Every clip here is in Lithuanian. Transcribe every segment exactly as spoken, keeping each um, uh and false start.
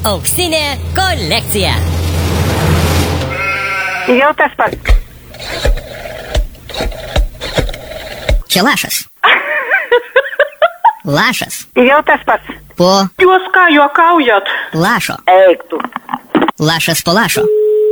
Auksinė kolekcija. Jau tas pats. Čia lašas. Lašas. Jau tas pats. Po Jūs ką juokaujat? lašo. Eik tu. Lašas po lašo.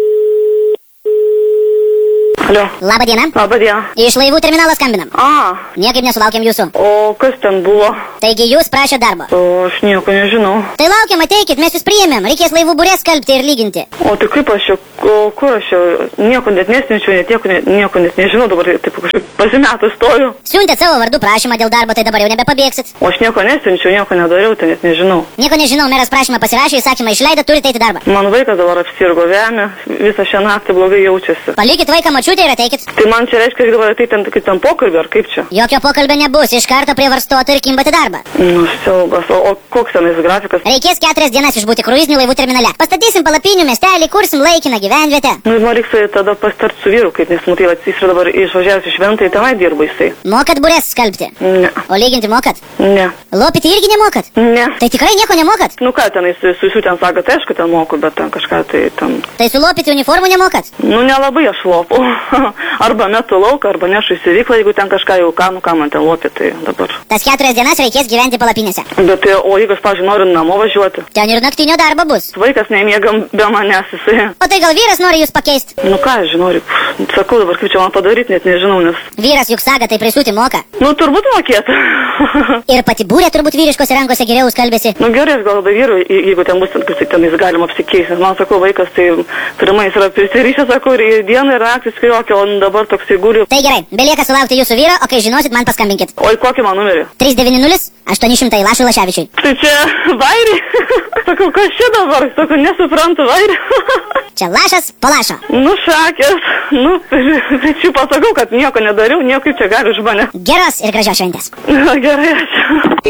Alio. Labą dieną. Labą dieną. Iš laivų terminalo skambinam. A, Niekaip nesulaukėm jūsų. o kas ten buvo? Taigi jūs prašė darbo. O aš nieko nežinau. Tai laukiam, ateikit, mes jūs priėmėm. Reikės laivų burės skalbti ir lyginti. O tai kaip aš čia, o kur aš čia, nieko net nesinčiau, net nieko, ne- nieko net nežinau, dabar taip kažkaip pasimetus stoju. Siuntėt savo vardu prašymą dėl darbo, tai dabar jau nebepabėgsit. O aš nieko nesinčiau, nieko nedariau, tai net nežinau. Nieko nežinau, meras prašymą pasirašė, įsakymą išleido, turite eiti į darbą. Mano vaikas dabar apsirgo vemė, visą šią naktį blogai jaučiasi. Palikit vaiką močiutę ir ateikit. Tai man čia reiškia, kad dabar ateiti ten, kaip ten pokalbį, ar kaip čia? Jokio pokalbio nebus, iš karto prie varstoto ir kimbat į darbą. Nu, siaubas, o, o koks tenais grafikas? Reikės keturias dienas išbūti kruizinių laivų terminale. Pastatysim palapinių miestelį, kursim laikiną gyvenvietę. Nu, man reiks tada pasitart su vyru, kaip nes matai, jis yra dabar išvažiavęs iš Šventai, tenai dirba jisai. Mokat burės skalbti? Ne, O lyginti mokat? ne, Lopyti irgi nemokat? ne. Tai tikrai nieko nemokat? Nu ką, tenais su jūsų ten sako, tai aišku, ten moku, bet ten kažką tai ten... Tai sulopyti uniformų nemokat? Nu, nelabai aš lopu. Arba metu lauką, arba nešu į sivyklą, jeigu ten kažką jau ką, nu ką man ten lopė, tai dabar. Tas keturias dienas reikės gyventi palapinėse. Bet tai, o jeigu aš, pavyzdžiui, noriu namo važiuoti, Ten ir naktinio darbo bus. vaikas nemiegam be manęs, jisai. O tai gal vyras nori jūs pakeisti? Nu ką, aš žinau, sakau dabar, kaip čia man padaryti, net nežinau, nes... Vyras juk saga, tai prisiūti moka. Nu, turbūt mokėtų. Ir pati būrė turbūt vyriškose rankose geriau skalbėsi. Nu gerai, aš gal labai vyru, je- jeigu ten bus, kaip tik ten jis galima apsikeisti. Man sakau, vaikas, tai pirmais yra prisirišęs, sakau, ir dieną ir naktį skriokė, o dabar toksai guli. Tai gerai, belieka sulaukti jūsų vyro, o kai žinosit, man paskambinkit. Oi, kokį man numerį? trys devyni nulis aštuoni šimtai Lašui Laševičiui. Tai čia vairį? Sakau, kas čia dabar? Sakau, nesuprantu vairį. Čia lašas po lašo. Nu, šakės. Nu, tai čia pasakau, kad nieko nedariau, nieko čia gali už mane. Geros ir gražios šventės. Gerai, ačiū.